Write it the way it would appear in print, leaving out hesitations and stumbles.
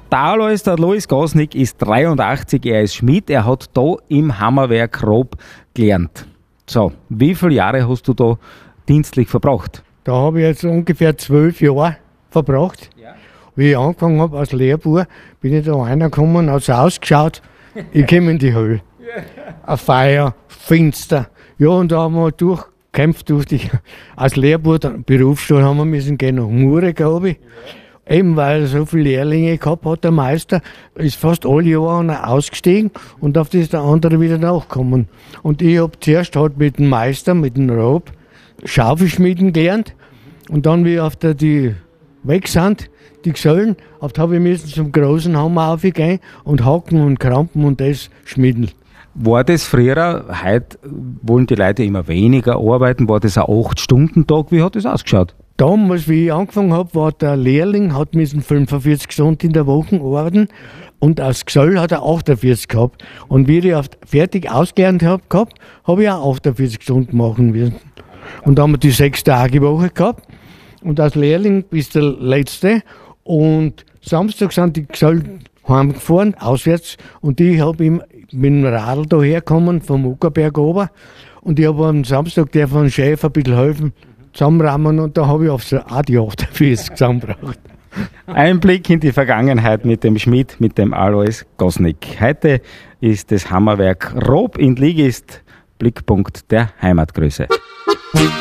Der Alois Gosnick ist 83, er ist Schmied, er hat da im Hammerwerk Rob gelernt. So, wie viele Jahre hast du da dienstlich verbracht? Da habe ich jetzt ungefähr 12 Jahre verbracht. Ja. Wie ich angefangen habe als Lehrbub, bin ich da reingekommen, hat es ausgeschaut, ich komme in die Hölle. Ein Feuer, finster. Ja, und da haben wir durchgekämpft, als Lehrbub, Berufsschule haben wir müssen gehen nach Mure, glaube ich. Eben weil er so viele Lehrlinge gehabt hat, der Meister, ist fast alle Jahre ausgestiegen und auf das ist der andere wieder nachgekommen. Und ich habe zuerst halt mit dem Meister, mit dem Rob, Schaufelschmieden gelernt und dann, wie auf die weg sind, die Gesellen, habe ich müssen zum großen Hammer aufgehen und haken und krampen und das schmieden. War das früher, heute wollen die Leute immer weniger arbeiten, war das ein 8-Stunden-Tag, wie hat das ausgeschaut? Damals, wie ich angefangen habe, war der Lehrling, hat müssen 45 Stunden in der Woche arbeiten und als Gesell hat er 48 gehabt. Und wie ich fertig ausgelernt habe, habe ich auch 48 Stunden machen müssen. Und da haben wir die 6-Tage-Woche gehabt und als Lehrling bis der Letzte. Und Samstag sind die Gesell heimgefahren, auswärts, und ich habe mit dem Radl da hergekommen, vom Uckerberg runter. Und ich habe am Samstag der von Chef ein bisschen helfen, zusammenrahmen, und da habe ich auch die 48 zusammengebracht. Ein Blick in die Vergangenheit mit dem Schmied, mit dem Alois Gosnick. Heute ist das Hammerwerk Rob in Liegist, Blickpunkt der Heimatgröße.